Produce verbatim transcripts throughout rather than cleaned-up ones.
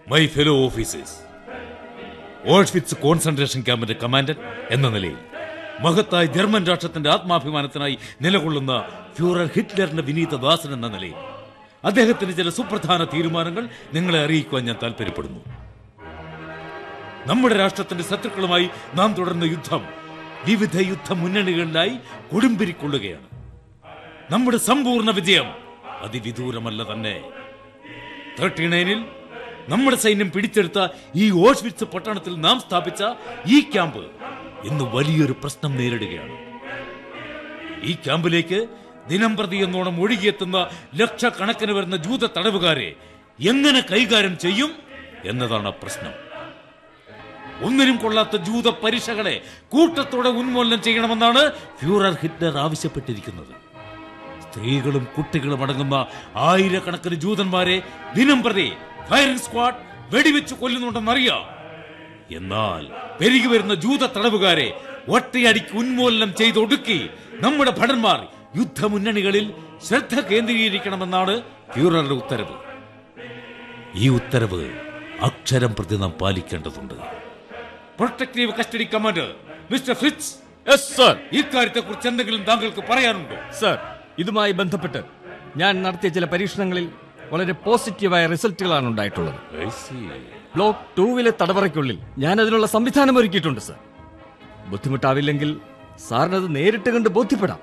My fellow officers, Auschwitz concentration ക്യാമ്പിന്റെ commander എന്ന നിലയിൽ മഹത്തായ ജർമ്മൻ രാഷ്ട്രത്തിന്റെ ആത്മാഭിമാനത്തിനായി നിലകൊള്ളുന്ന ഫ്യൂറർ ഹിറ്റ്ലറിന്റെ വിനീത ദാസൻ എന്ന നിലയിൽ അദ്ദേഹത്തിന്റെ ചില സുപ്രധാന തീരുമാനങ്ങൾ നിങ്ങളെ അറിയിക്കുവാൻ ഞാൻ താല്പര്യപ്പെടുന്നു. നമ്മുടെ രാഷ്ട്രത്തിന്റെ ശത്രുക്കളുമായി നാം തുടർന്ന യുദ്ധം വിവിധ യുദ്ധ മുന്നണികളിലായി കൊടുമ്പിരിക്കൊള്ളുകയാണ്. നമ്മുടെ സമ്പൂർണ്ണ വിജയം അതിവിദൂരമല്ല തന്നെ. തേർട്ടി നയനിൽ നമ്മുടെ സൈന്യം പിടിച്ചെടുത്ത ഈ ഓഷ്വിറ്റ്സ് പട്ടണത്തിൽ നാം സ്ഥാപിച്ച ഈ ക്യാമ്പ് ഇന്ന് വലിയൊരു പ്രശ്നം നേരിടുകയാണ്. ഈ ക്യാമ്പിലേക്ക് ദിനം പ്രതി എന്നോണം ഒഴുകിയെത്തുന്ന ലക്ഷക്കണക്കിന് വരുന്ന ജൂത തടവുകാരെ എങ്ങനെ കൈകാര്യം ചെയ്യും എന്നതാണ് പ്രശ്നം. ഒന്നിനും കൊള്ളാത്ത ജൂത പരീക്ഷകളെ കൂട്ടത്തോടെ ഉന്മൂലനം ചെയ്യണമെന്നാണ് ഫ്യൂറർ ഹിറ്റ്ലർ ആവശ്യപ്പെട്ടിരിക്കുന്നത്. സ്ത്രീകളും കുട്ടികളും അടങ്ങുന്ന ആയിരക്കണക്കിന് ജൂതന്മാരെ ദിനം പ്രതി ഫയറിംഗ് സ്ക്വാഡ് വെടിവെച്ച് കൊല്ലുന്നുണ്ടെന്നറിയാം. എന്നാൽ പെരുകി വരുന്ന ജൂത തടവുകാരെ ഒറ്റയടിക്ക് ഉന്മൂലനം ചെയ്തൊടുക്കി നമ്മുടെ ഭടന്മാർ യുദ്ധമുന്നണികളിൽ ശ്രദ്ധ കേന്ദ്രീകരിക്കണമെന്നാണ് ഫ്യൂററുടെ ഉത്തരവ്. ഈ ഉത്തരവ് അക്ഷരം പ്രതി നാം പാലിക്കേണ്ടതുണ്ട്. Protective custody commander mister Fritz, ഇക്കാര്യത്തെ കുറിച്ച് എന്തെങ്കിലും താങ്കൾക്ക് പറയാനുണ്ടോ? സർ, ഇതുമായി ബന്ധപ്പെട്ട് ഞാൻ നടത്തിയ ചില പരീക്ഷണങ്ങളിൽ വളരെ പോസിറ്റീവായ റിസൾട്ടുകളാണ് ഉണ്ടായിട്ടുള്ളത്. ബ്ലോക്ക് ടൂവിലെ തടവറയ്ക്കുള്ളിൽ ഞാൻ അതിനുള്ള സംവിധാനം ഒരുക്കിയിട്ടുണ്ട് സർ. ബുദ്ധിമുട്ടാവില്ലെങ്കിൽ സാറിനത് നേരിട്ട് കണ്ട് ബോധ്യപ്പെടാം.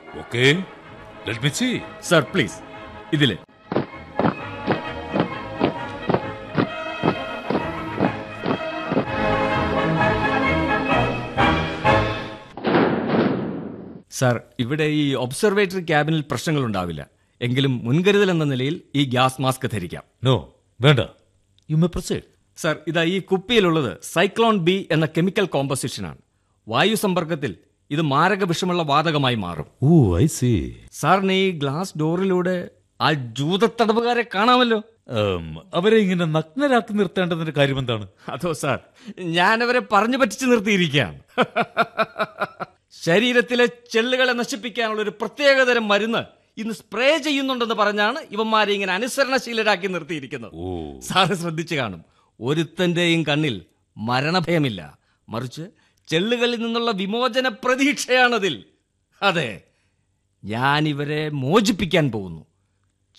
സർ പ്ലീസ്, ഇതില് സർ, ഇവിടെ ഈ ഒബ്സർവേറ്ററി ക്യാബിനിൽ പ്രശ്നങ്ങൾ ഉണ്ടാവില്ല. എങ്കിലും മുൻകരുതൽ എന്ന നിലയിൽ ഈ ഗ്യാസ് മാസ്ക് ധരിക്കാം. നോ, വേണ്ട. You may proceed. സർ, ഇതാ ഈ കുപ്പിയിലുള്ളത് സൈക്ലോൺ ബി എന്ന കെമിക്കൽ കോമ്പസിഷനാണ്. വായു സമ്പർക്കത്തിൽ ഇത് മാരക വിഷമുള്ള വാതകമായി മാറും. ഓ, ഐ സീ. സാറിന് ഈ ഗ്ലാസ് ഡോറിലൂടെ ആ ജൂത തടവുകാരെ കാണാമല്ലോ. അവരെ ഇങ്ങനെ നഗ്നരാക്കി നിർത്തേണ്ടതിന്റെ കാര്യം എന്താണ്? അതോ സാർ, ഞാനവരെ പറഞ്ഞു പറ്റിച്ച് നിർത്തിയിരിക്കുകയാണ്. ശരീരത്തിലെ ചെള്ളുകളെ നശിപ്പിക്കാനുള്ള ഒരു പ്രത്യേകതരം മരുന്ന് ഇന്ന് സ്പ്രേ ചെയ്യുന്നുണ്ടെന്ന് പറഞ്ഞാണ് ഇവന്മാരെ ഇങ്ങനെ അനുസരണശീലരാക്കി നിർത്തിയിരിക്കുന്നത്. സാറ് ശ്രദ്ധിച്ചു കാണും, ഒരുത്തന്റെയും കണ്ണിൽ മരണഭയമില്ല, മറിച്ച് ചെള്ളുകളിൽ നിന്നുള്ള വിമോചന പ്രതീക്ഷയാണതിൽ. അതെ, ഞാൻ ഇവരെ മോചിപ്പിക്കാൻ പോകുന്നു.